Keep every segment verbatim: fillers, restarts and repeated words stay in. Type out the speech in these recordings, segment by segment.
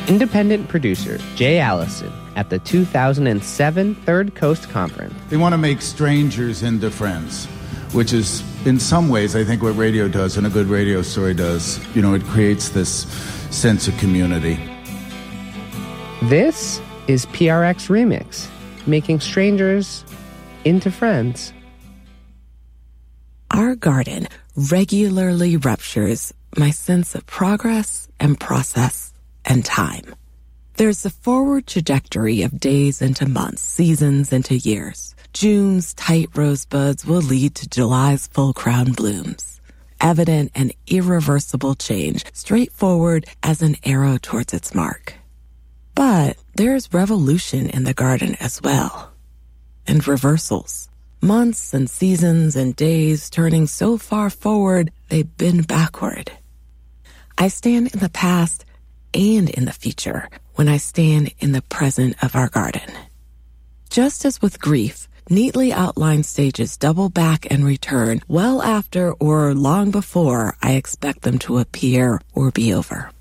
Independent producer Jay Allison at the two thousand seven Third Coast Conference. They want to make strangers into friends, which is, in some ways, I think what radio does and a good radio story does. You know, it creates this sense of community. This is P R X Remix, making strangers into friends. Our garden regularly ruptures my sense of progress and process and time. There's a forward trajectory of days into months, seasons into years. June's tight rosebuds will lead to July's full crown blooms. Evident and irreversible change, straightforward as an arrow towards its mark. But there's revolution in the garden as well. And reversals. Months and seasons and days turning so far forward, they bend backward. I stand in the past and in the future when I stand in the present of our garden. Just as with grief, neatly outlined stages double back and return well after or long before I expect them to appear or be over.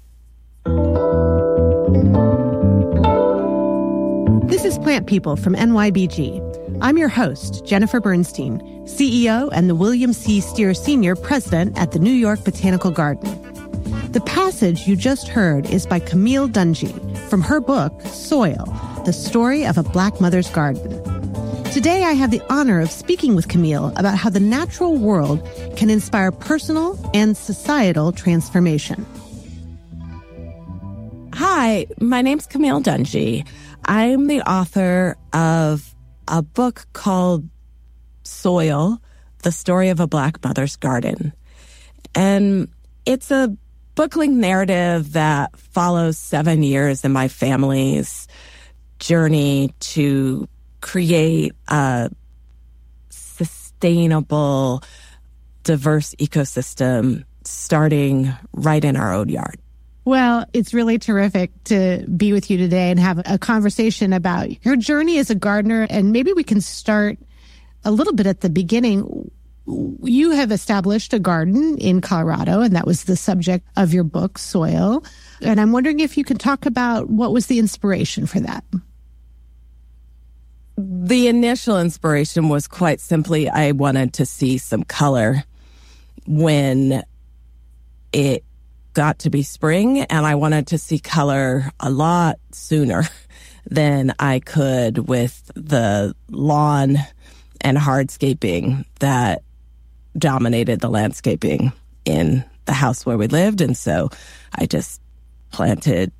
This is Plant People from N Y B G. I'm your host, Jennifer Bernstein, C E O and the William C. Steer Senior President at the New York Botanical Garden. The passage you just heard is by Camille Dungy from her book, Soil, The Story of a Black Mother's Garden. Today, I have the honor of speaking with Camille about how the natural world can inspire personal and societal transformation. Hi, my name's Camille Dungy. I'm the author of a book called Soil, The Story of a Black Mother's Garden. And it's a book-length narrative that follows seven years in my family's journey to create a sustainable, diverse ecosystem starting right in our own yard. Well, it's really terrific to be with you today and have a conversation about your journey as a gardener. And maybe we can start a little bit at the beginning. You have established a garden in Colorado, and that was the subject of your book, Soil. And I'm wondering if you can talk about what was the inspiration for that. The initial inspiration was quite simply I wanted to see some color when it got to be spring, and I wanted to see color a lot sooner than I could with the lawn and hardscaping that dominated the landscaping in the house where we lived. And so I just planted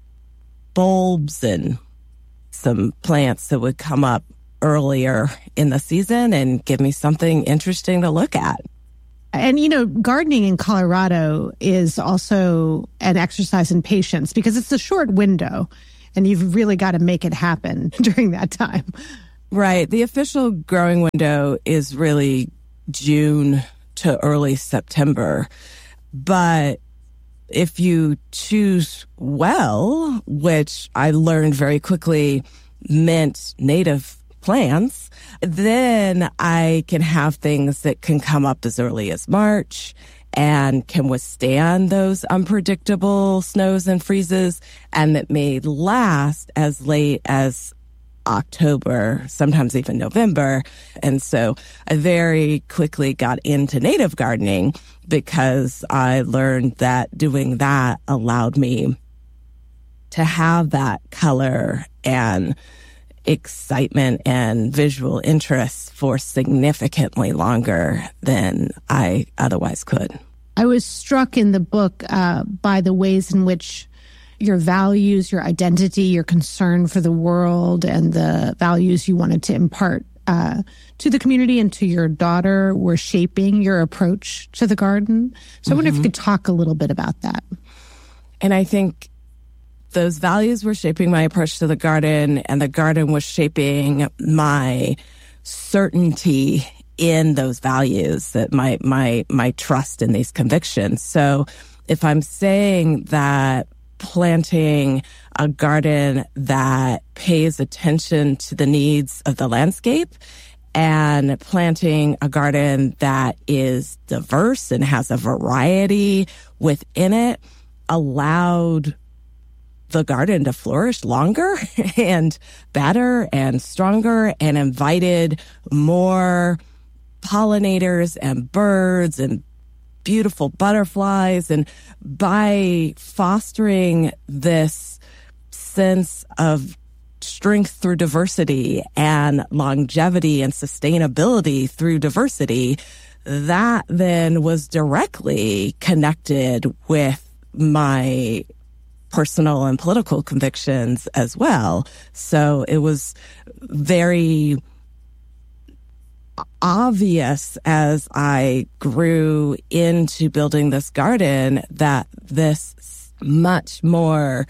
bulbs and some plants that would come up earlier in the season and give me something interesting to look at. And, you know, gardening in Colorado is also an exercise in patience because it's a short window and you've really got to make it happen during that time. Right. The official growing window is really June to early September. But if you choose well, which I learned very quickly meant native plants, then I can have things that can come up as early as March and can withstand those unpredictable snows and freezes, and that may last as late as October, sometimes even November. And so I very quickly got into native gardening because I learned that doing that allowed me to have that color and excitement and visual interest for significantly longer than I otherwise could. I was struck in the book uh, by the ways in which your values, your identity, your concern for the world, and the values you wanted to impart uh, to the community and to your daughter were shaping your approach to the garden. So mm-hmm. I wonder if you could talk a little bit about that. And I think those values were shaping my approach to the garden, and the garden was shaping my certainty in those values, that my my my trust in these convictions. So if I'm saying that planting a garden that pays attention to the needs of the landscape and planting a garden that is diverse and has a variety within it allowed the garden to flourish longer and better and stronger, and invited more pollinators and birds and beautiful butterflies. And by fostering this sense of strength through diversity and longevity and sustainability through diversity, that then was directly connected with my personal and political convictions as well. So it was very obvious as I grew into building this garden that this much more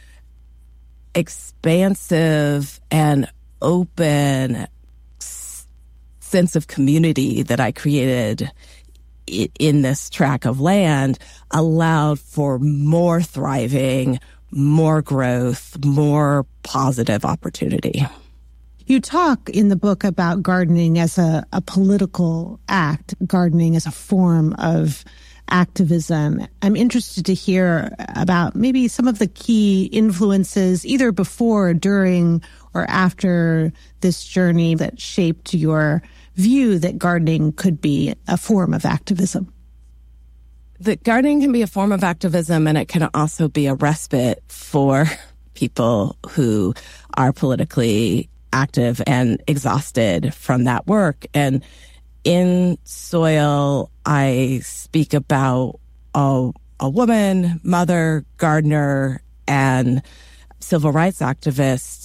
expansive and open s- sense of community that I created in this tract of land allowed for more thriving, more growth, more positive opportunity. You talk in the book about gardening as a, a political act, gardening as a form of activism. I'm interested to hear about maybe some of the key influences, either before, during, or after this journey that shaped your view that gardening could be a form of activism. That gardening can be a form of activism, and it can also be a respite for people who are politically active and exhausted from that work. And in Soil, I speak about a, a woman, mother, gardener, and civil rights activist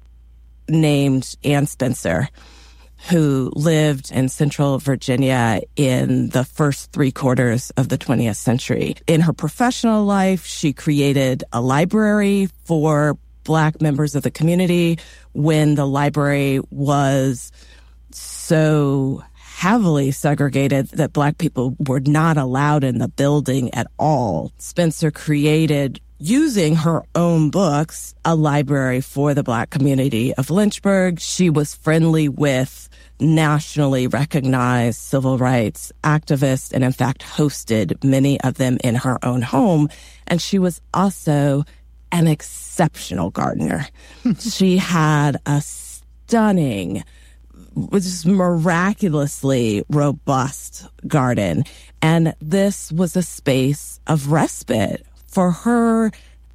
named Ann Spencer, who lived in central Virginia in the first three quarters of the twentieth century. In her professional life, she created a library for Black members of the community when the library was so heavily segregated that Black people were not allowed in the building at all. Spencer created, using her own books, a library for the Black community of Lynchburg. She was friendly with nationally recognized civil rights activists and, in fact, hosted many of them in her own home. And she was also an exceptional gardener. She had a stunning, just miraculously robust garden. And this was a space of respite for her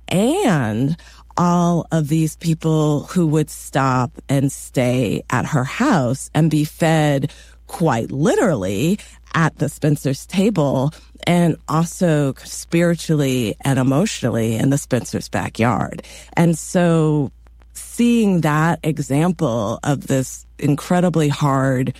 and all of these people who would stop and stay at her house and be fed quite literally at the Spencer's table, and also spiritually and emotionally in the Spencer's backyard. And so seeing that example of this incredibly hard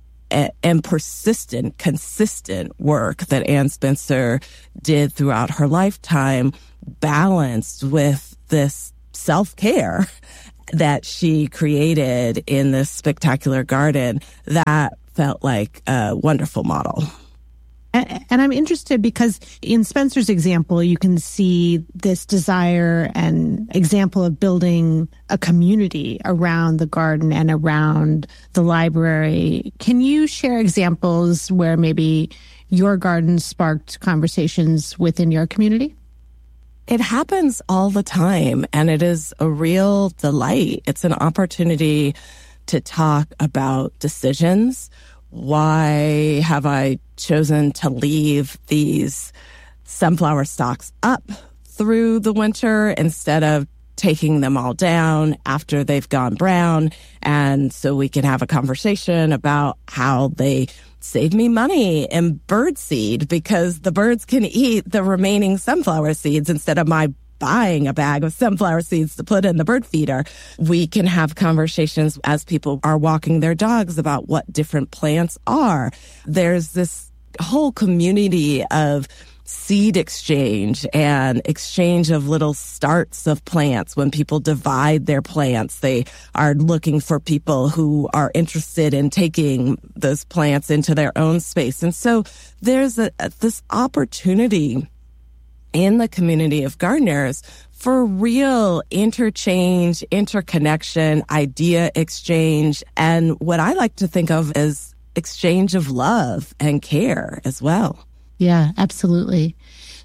and persistent, consistent work that Ann Spencer did throughout her lifetime, balanced with this self-care that she created in this spectacular garden, that felt like a wonderful model. And, and I'm interested because in Spencer's example, you can see this desire and example of building a community around the garden and around the library. Can you share examples where maybe your garden sparked conversations within your community? It happens all the time, and it is a real delight. It's an opportunity to talk about decisions. Why have I chosen to leave these sunflower stalks up through the winter instead of taking them all down after they've gone brown? And so we can have a conversation about how they save me money in bird seed, because the birds can eat the remaining sunflower seeds instead of my buying a bag of sunflower seeds to put in the bird feeder. We can have conversations as people are walking their dogs about what different plants are. There's this whole community of seed exchange and exchange of little starts of plants. When people divide their plants, they are looking for people who are interested in taking those plants into their own space. And so there's a, this opportunity in the community of gardeners for real interchange, interconnection, idea exchange, and what I like to think of as exchange of love and care as well. Yeah, absolutely.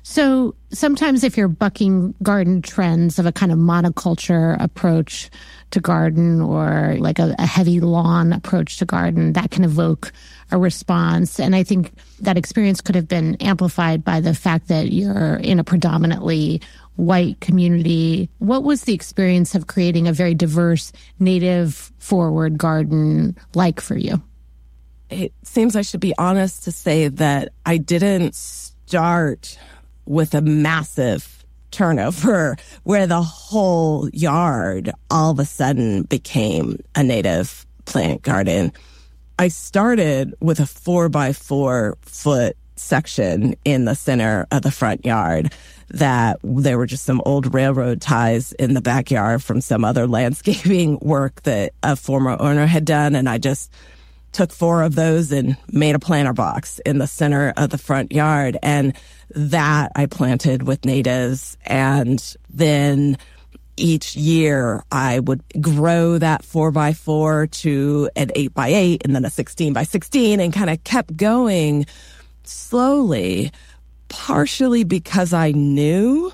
So sometimes if you're bucking garden trends of a kind of monoculture approach to garden or like a, a heavy lawn approach to garden, that can evoke a response. And I think that experience could have been amplified by the fact that you're in a predominantly white community. What was the experience of creating a very diverse, native forward garden like for you? It seems I should be honest to say that I didn't start with a massive turnover where the whole yard all of a sudden became a native plant garden. I started with a four by four foot section in the center of the front yard that there were just some old railroad ties in the backyard from some other landscaping work that a former owner had done. And I just took four of those and made a planter box in the center of the front yard. And that I planted with natives. And then each year I would grow that four by four to an eight by eight and then a sixteen by sixteen and kind of kept going slowly, partially because I knew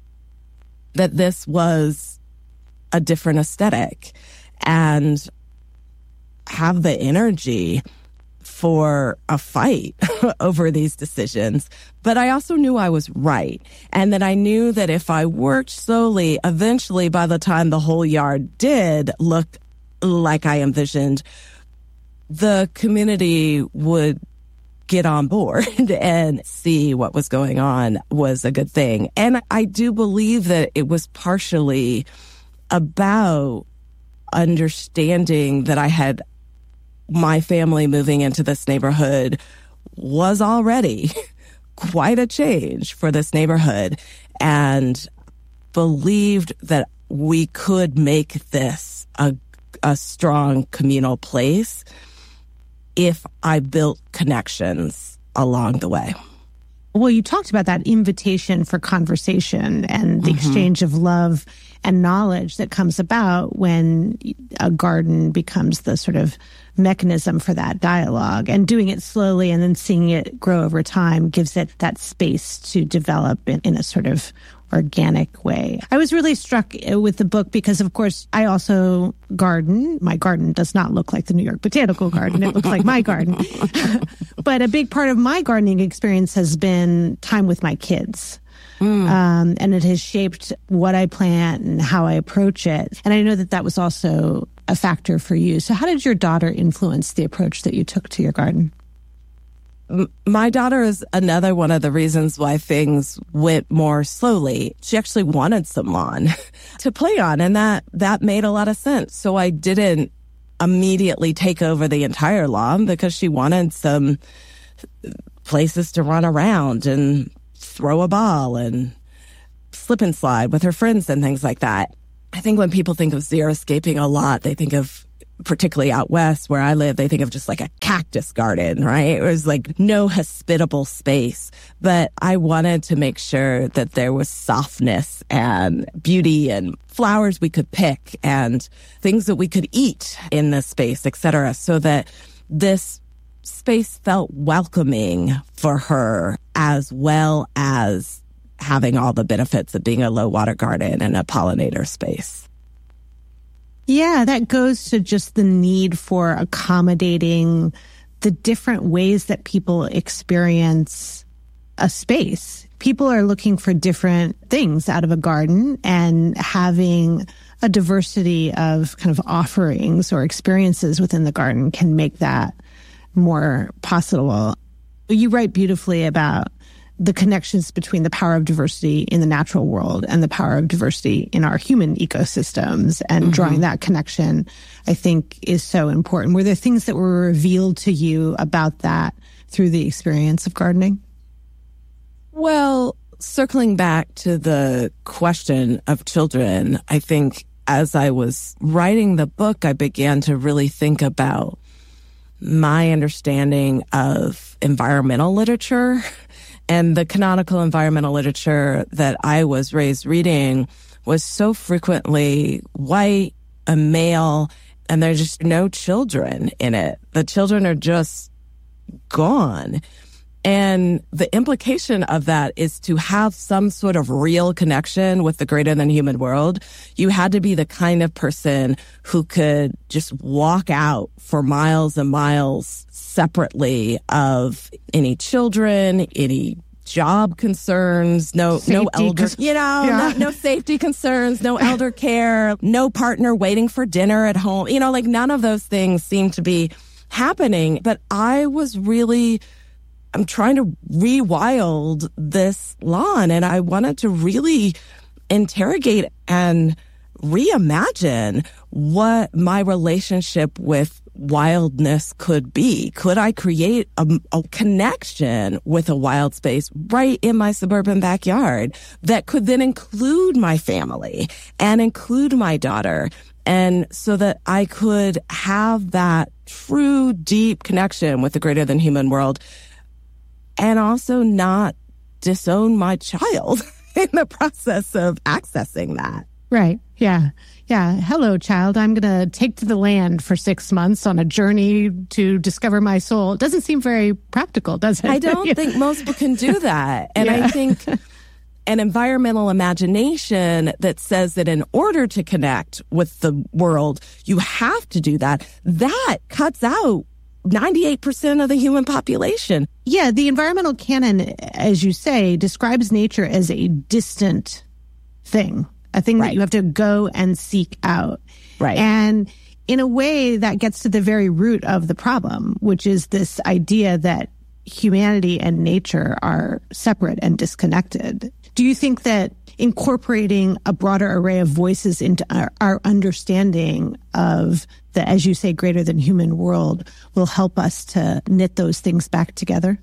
that this was a different aesthetic and have the energy for a fight over these decisions. But I also knew I was right. And that I knew that if I worked slowly, eventually by the time the whole yard did look like I envisioned, the community would get on board and see what was going on was a good thing. And I do believe that it was partially about understanding that I had my family moving into this neighborhood was already quite a change for this neighborhood, and believed that we could make this a, a strong communal place if I built connections along the way. Well, you talked about that invitation for conversation and the mm-hmm. exchange of love and knowledge that comes about when a garden becomes the sort of mechanism for that dialogue, and doing it slowly and then seeing it grow over time gives it that space to develop in, in a sort of organic way. I was really struck with the book because, of course, I also garden. My garden does not look like the New York Botanical Garden. It looks like my garden. But a big part of my gardening experience has been time with my kids. Mm. Um, and it has shaped what I plant and how I approach it. And I know that that was also a factor for you. So how did your daughter influence the approach that you took to your garden? My daughter is another one of the reasons why things went more slowly. She actually wanted some lawn to play on, and that, that made a lot of sense. So I didn't immediately take over the entire lawn because she wanted some places to run around and throw a ball and slip and slide with her friends and things like that. I think when people think of xeriscaping a lot, they think of, particularly out west where I live, they think of just like a cactus garden, right? It was like no hospitable space. But I wanted to make sure that there was softness and beauty and flowers we could pick and things that we could eat in this space, et cetera, so that this space felt welcoming for her, as well as having all the benefits of being a low water garden and a pollinator space. Yeah, that goes to just the need for accommodating the different ways that people experience a space. People are looking for different things out of a garden, and having a diversity of kind of offerings or experiences within the garden can make that more possible. You write beautifully about the connections between the power of diversity in the natural world and the power of diversity in our human ecosystems, and mm-hmm. drawing that connection, I think, is so important. Were there things that were revealed to you about that through the experience of gardening? Well, circling back to the question of children, I think as I was writing the book, I began to really think about my understanding of environmental literature. And the canonical environmental literature that I was raised reading was so frequently white, a male, and there's just no children in it. The children are just gone. And the implication of that is to have some sort of real connection with the greater than human world. You had to be the kind of person who could just walk out for miles and miles separately of any children, any job concerns, no safety, no elder, you know, yeah. no, no safety concerns, no elder care, no partner waiting for dinner at home. You know, like none of those things seem to be happening. But I was really, I'm trying to rewild this lawn, and I wanted to really interrogate and reimagine what my relationship with wildness could be. Could I create a, a connection with a wild space right in my suburban backyard that could then include my family and include my daughter, and so that I could have that true, deep connection with the greater than human world and also not disown my child in the process of accessing that. Right. Yeah. Yeah. Hello, child. I'm going to take to the land for six months on a journey to discover my soul. It doesn't seem very practical, does it? I don't think most people can do that. And Yeah. I think an environmental imagination that says that in order to connect with the world, you have to do that, that cuts out ninety-eight percent of the human population. Yeah. The environmental canon, as you say, describes nature as a distant thing. A thing Right. that you have to go and seek out. Right. And in a way that gets to the very root of the problem, which is this idea that humanity and nature are separate and disconnected. Do you think that incorporating a broader array of voices into our, our understanding of the, as you say, greater than human world will help us to knit those things back together?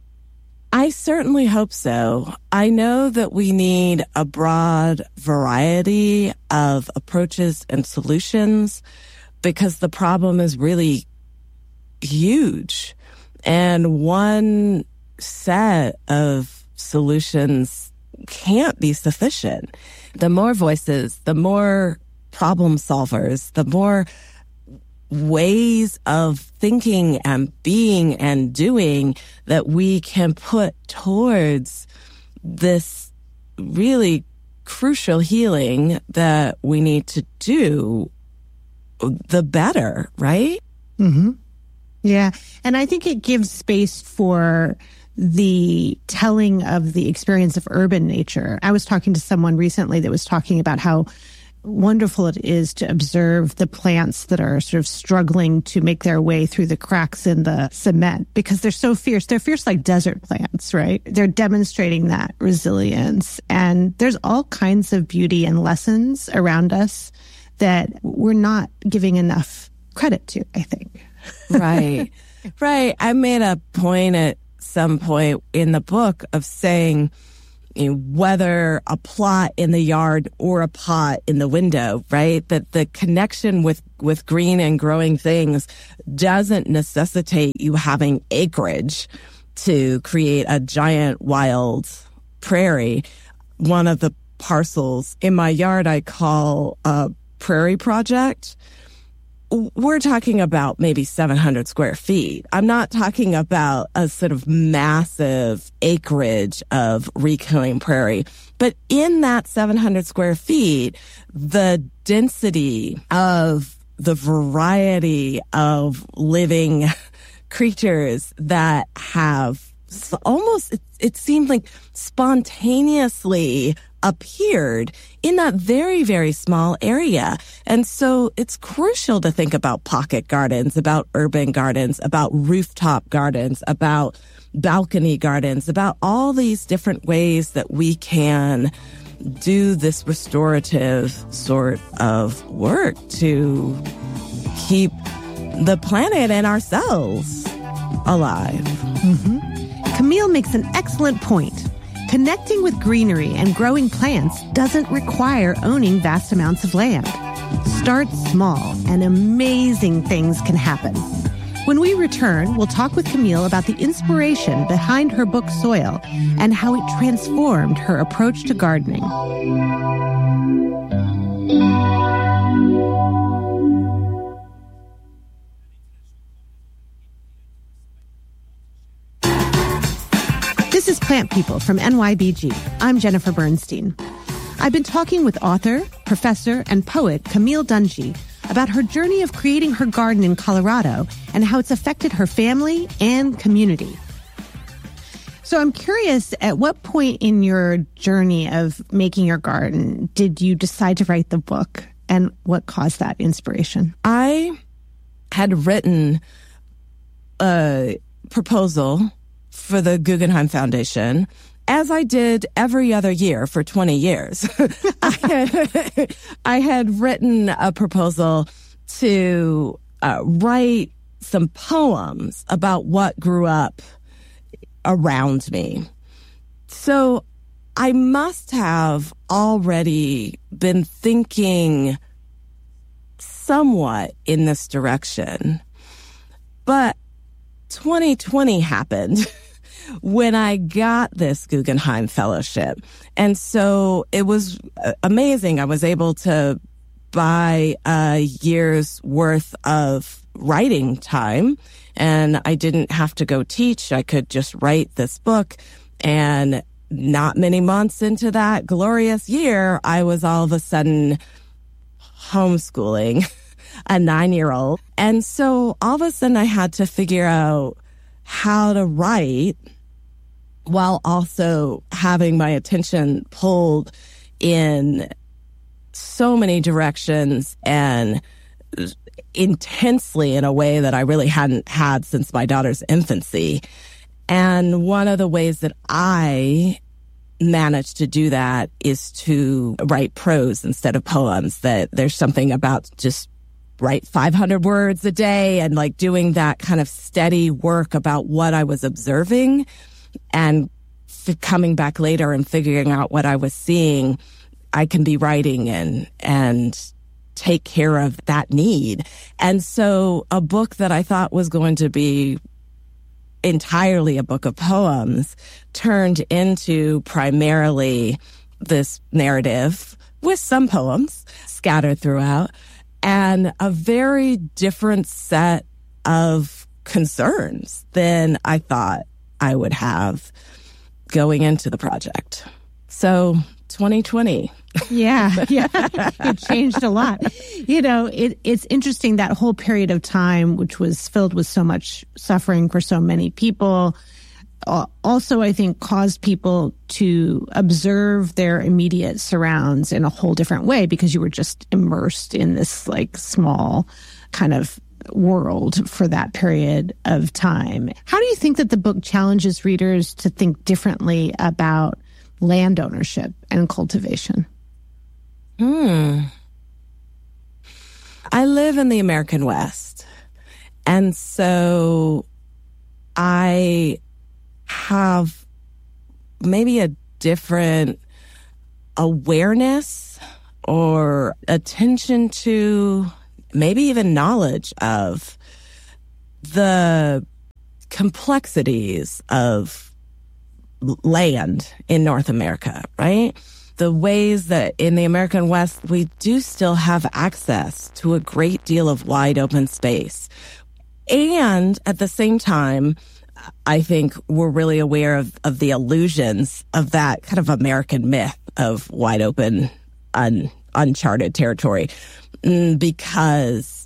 I certainly hope so. I know that we need a broad variety of approaches and solutions because the problem is really huge. And one set of solutions can't be sufficient. The more voices, the more problem solvers, the more ways of thinking and being and doing that we can put towards this really crucial healing that we need to do, the better, right? Mm-hmm. Yeah. And I think it gives space for the telling of the experience of urban nature. I was talking to someone recently that was talking about how wonderful it is to observe the plants that are sort of struggling to make their way through the cracks in the cement because they're so fierce. They're fierce like desert plants, right? They're demonstrating that resilience. And there's all kinds of beauty and lessons around us that we're not giving enough credit to, I think. Right. Right. I made a point at some point in the book of saying, you know, whether a plot in the yard or a pot in the window, right? That the connection with, with green and growing things doesn't necessitate you having acreage to create a giant wild prairie. One of the parcels in my yard I call a prairie project. We're talking about maybe seven hundred square feet. I'm not talking about a sort of massive acreage of reclaimed prairie. But in that seven hundred square feet, the density of the variety of living creatures that have almost, it, it seemed like spontaneously appeared in that very, very small area. And so it's crucial to think about pocket gardens, about urban gardens, about rooftop gardens, about balcony gardens, about all these different ways that we can do this restorative sort of work to keep the planet and ourselves alive. Mm-hmm. Camille makes an excellent point. Connecting with greenery and growing plants doesn't require owning vast amounts of land. Start small and amazing things can happen. When we return, we'll talk with Camille about the inspiration behind her book Soil and how it transformed her approach to gardening. Plant People from N Y B G. I'm Jennifer Bernstein. I've been talking with author, professor, and poet Camille Dungy about her journey of creating her garden in Colorado and how it's affected her family and community. So I'm curious, at what point in your journey of making your garden did you decide to write the book, and what caused that inspiration? I had written a proposal for the Guggenheim Foundation, as I did every other year for twenty years. I, had, I had written a proposal to uh, write some poems about what grew up around me. So I must have already been thinking somewhat in this direction. But twenty twenty happened when I got this Guggenheim Fellowship. And so it was amazing. I was able to buy a year's worth of writing time, and I didn't have to go teach. I could just write this book. And not many months into that glorious year, I was all of a sudden homeschooling a nine-year-old. And so all of a sudden I had to figure out how to write while also having my attention pulled in so many directions and intensely in a way that I really hadn't had since my daughter's infancy. And one of the ways that I managed to do that is to write prose instead of poems. That there's something about just write five hundred words a day and like doing that kind of steady work about what I was observing and f- coming back later and figuring out what I was seeing. I can be writing and, and take care of that need. And so a book that I thought was going to be entirely a book of poems turned into primarily this narrative with some poems scattered throughout and a very different set of concerns than I thought I would have going into the project. So twenty twenty. Yeah, yeah. It changed a lot. You know, it, it's interesting that whole period of time, which was filled with so much suffering for so many people, uh, also, I think, caused people to observe their immediate surrounds in a whole different way because you were just immersed in this like small kind of world for that period of time. How do you think that the book challenges readers to think differently about land ownership and cultivation? Hmm. I live in the American West. And so I have maybe a different awareness or attention to, maybe even knowledge of the complexities of land in North America, right? The ways that in the American West, we do still have access to a great deal of wide open space. And at the same time, I think we're really aware of, of the illusions of that kind of American myth of wide open, un, uncharted territory, because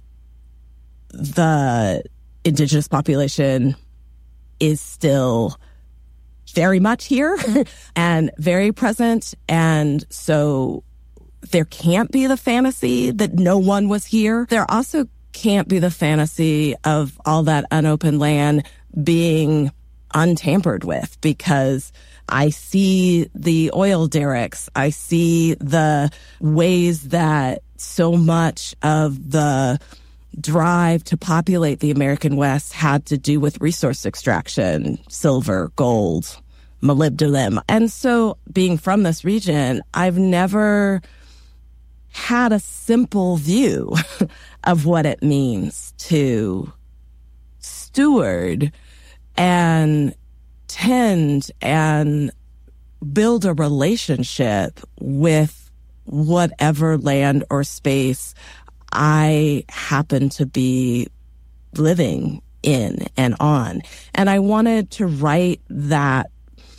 the indigenous population is still very much here and very present. And so there can't be the fantasy that no one was here. There also can't be the fantasy of all that unopened land being untampered with, because I see the oil derricks. I see the ways that so much of the drive to populate the American West had to do with resource extraction, silver, gold, molybdenum. And so being from this region, I've never had a simple view of what it means to steward and tend and build a relationship with whatever land or space I happen to be living in and on. And I wanted to write that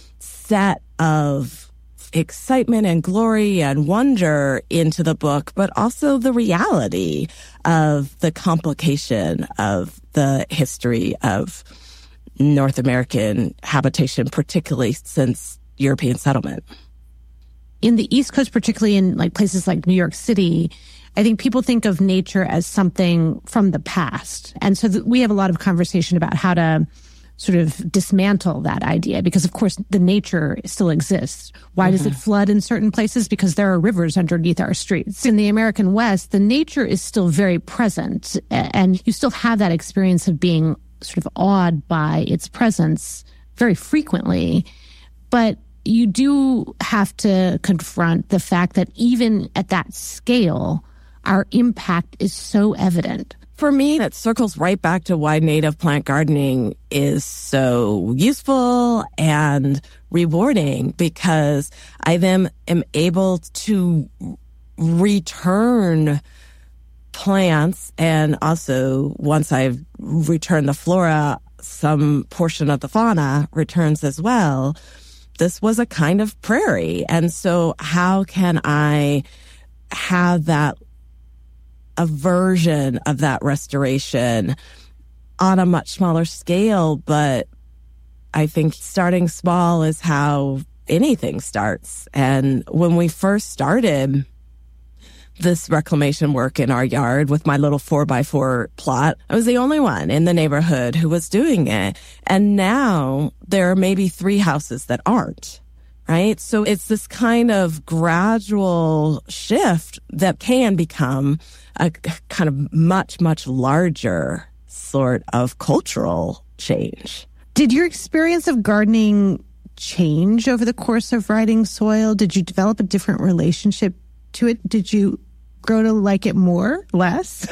set of excitement and glory and wonder into the book, but also the reality of the complication of the history of North American habitation, particularly since European settlement. In the East Coast, particularly in like places like New York City, I think people think of nature as something from the past. And so th- we have a lot of conversation about how to sort of dismantle that idea, because of course the nature still exists. Why mm-hmm. does it flood in certain places? Because there are rivers underneath our streets. In the American West, the nature is still very present, and you still have that experience of being sort of awed by its presence very frequently. But you do have to confront the fact that even at that scale, our impact is so evident. For me, that circles right back to why native plant gardening is so useful and rewarding, because I then am able to return plants, and also once I've returned the flora, some portion of the fauna returns as well. This was a kind of prairie. And so how can I have that a version of that restoration on a much smaller scale? But I think starting small is how anything starts. And when we first started this reclamation work in our yard with my little four by four plot, I was the only one in the neighborhood who was doing it. And now there are maybe three houses that aren't. Right? So it's this kind of gradual shift that can become a kind of much, much larger sort of cultural change. Did your experience of gardening change over the course of writing Soil? Did you develop a different relationship to it? Did you grow to like it more, less?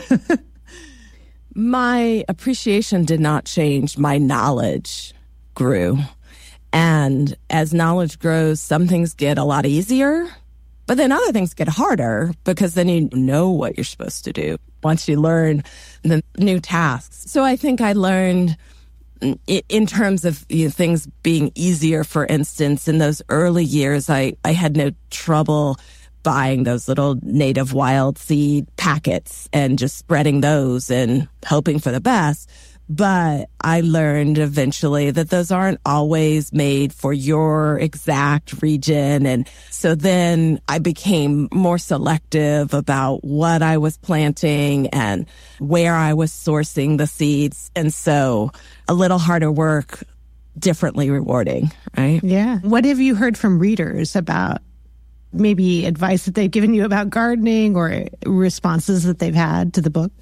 My appreciation did not change. My knowledge grew. And as knowledge grows, some things get a lot easier, but then other things get harder, because then you know what you're supposed to do once you learn the new tasks. So I think I learned in terms of, you know, things being easier. For instance, in those early years, I, I had no trouble buying those little native wild seed packets and just spreading those and hoping for the best. But I learned eventually that those aren't always made for your exact region. And so then I became more selective about what I was planting and where I was sourcing the seeds. And so a little harder work, differently rewarding, right? Yeah. What have you heard from readers about maybe advice that they've given you about gardening or responses that they've had to the book?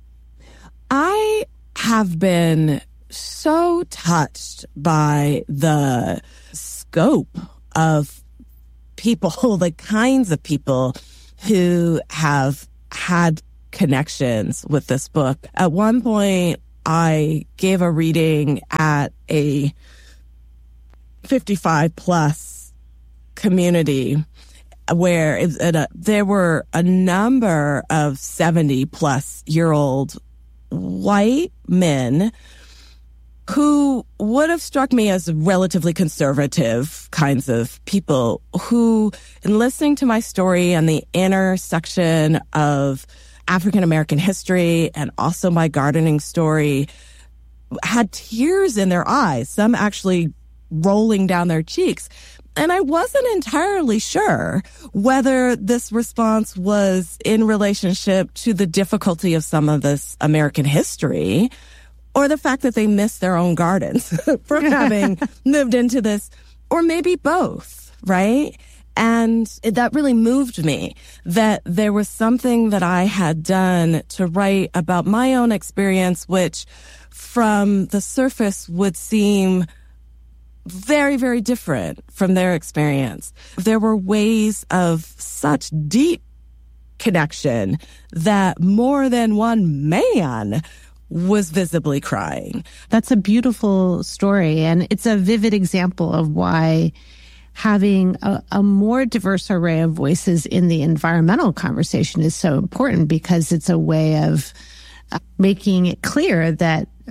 I have been so touched by the scope of people, the kinds of people who have had connections with this book. At one point, I gave a reading at a fifty-five plus community where it, it, uh, there were a number of seventy plus year old white men who would have struck me as relatively conservative kinds of people who, in listening to my story and the intersection of African American history and also my gardening story, had tears in their eyes, some actually rolling down their cheeks. And I wasn't entirely sure whether this response was in relationship to the difficulty of some of this American history or the fact that they missed their own gardens from having moved into this, or maybe both, right? And it, that really moved me, that there was something that I had done to write about my own experience, which from the surface would seem very, very different from their experience. There were ways of such deep connection that more than one man was visibly crying. That's a beautiful story, and it's a vivid example of why having a, a more diverse array of voices in the environmental conversation is so important, because it's a way of making it clear that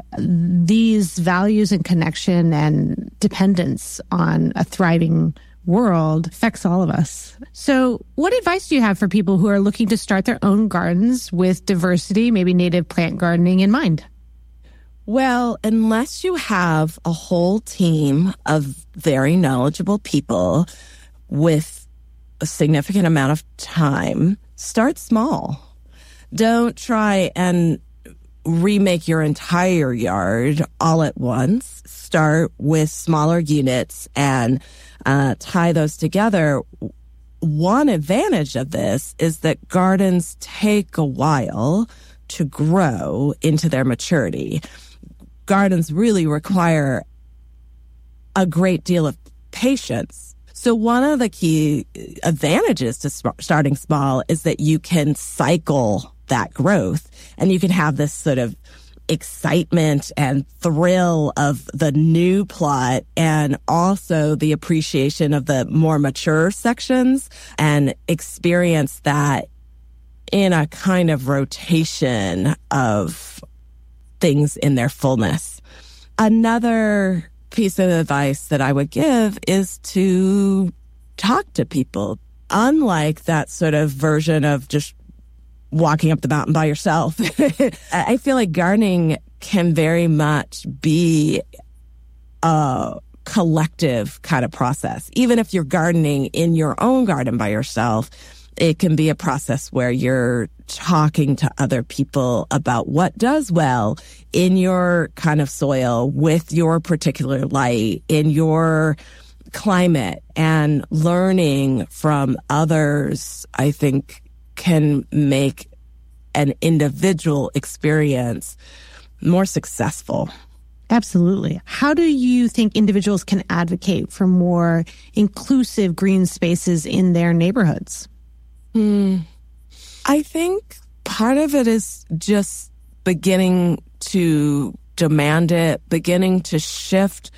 these values and connection and dependence on a thriving world affects all of us. So what advice do you have for people who are looking to start their own gardens with diversity, maybe native plant gardening in mind? Well, unless you have a whole team of very knowledgeable people with a significant amount of time, start small. Don't try and remake your entire yard all at once. Start with smaller units and uh, tie those together. One advantage of this is that gardens take a while to grow into their maturity. Gardens really require a great deal of patience. So one of the key advantages to starting small is that you can cycle that growth and you can have this sort of excitement and thrill of the new plot and also the appreciation of the more mature sections and experience that in a kind of rotation of things in their fullness. Another piece of advice that I would give is to talk to people. Unlike that sort of version of just walking up the mountain by yourself, I feel like gardening can very much be a collective kind of process. Even if you're gardening in your own garden by yourself, it can be a process where you're talking to other people about what does well in your kind of soil with your particular light, in your climate, and learning from others, I think, can make an individual experience more successful. Absolutely. How do you think individuals can advocate for more inclusive green spaces in their neighborhoods? Hmm. I think part of it is just beginning to demand it, beginning to shift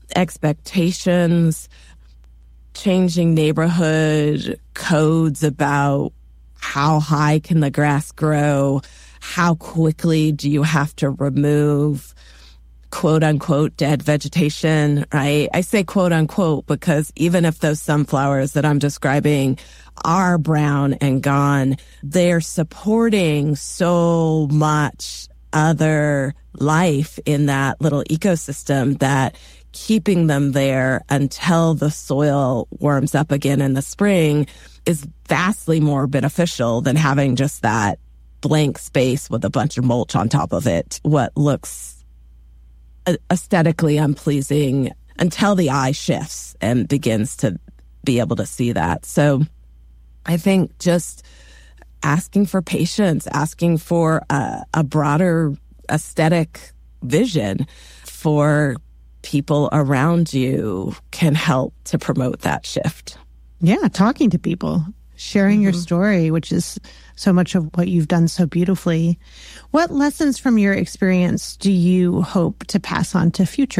expectations, changing neighborhood codes about how high can the grass grow, how quickly do you have to remove quote unquote dead vegetation, right? I say quote unquote because even if those sunflowers that I'm describing are brown and gone, they're supporting so much other life in that little ecosystem that keeping them there until the soil warms up again in the spring is vastly more beneficial than having just that blank space with a bunch of mulch on top of it. What looks aesthetically unpleasing until the eye shifts and begins to be able to see that. So I think just asking for patience, asking for a, a broader aesthetic vision for people around you can help to promote that shift. Yeah, talking to people, sharing mm-hmm. your story, which is so much of what you've done so beautifully. What lessons from your experience do you hope to pass on to future